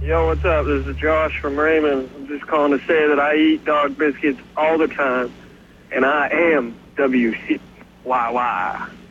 Yo, what's up? This is Josh from Raymond. I'm just calling to say that I eat dog biscuits all the time, and I am WCYY.